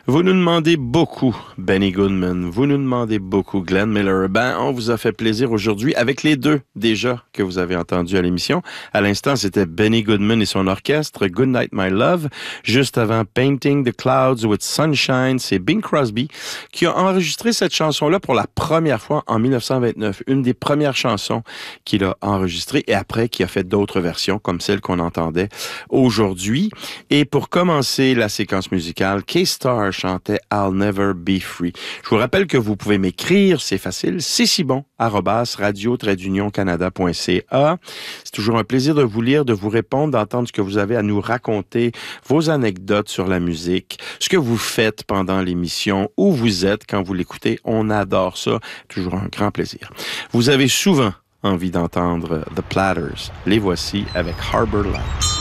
Vous nous demandez beaucoup, Benny Goodman. Vous nous demandez beaucoup, Glenn Miller. Ben, on vous a fait plaisir aujourd'hui avec les deux, déjà, que vous avez entendus à l'émission. À l'instant, c'était Benny Goodman et son orchestre, Good Night, My Love. Juste avant, Painting the Clouds with Sunshine, c'est Bing Crosby qui a enregistré cette chanson-là pour la première fois en 1929. Une des premières chansons qu'il a enregistrées et après, qui a fait d'autres versions, comme celle qu'on entendait aujourd'hui. Et pour commencer la séquence musicale, K-Star chantait I'll Never Be Free. Je vous rappelle que vous pouvez m'écrire, c'est facile, c'est si bon, @radio-canada.ca. C'est toujours un plaisir de vous lire, de vous répondre, d'entendre ce que vous avez à nous raconter, vos anecdotes sur la musique, ce que vous faites pendant l'émission, où vous êtes quand vous l'écoutez. On adore ça. Toujours un grand plaisir. Vous avez souvent envie d'entendre The Platters. Les voici avec Harbor Lights.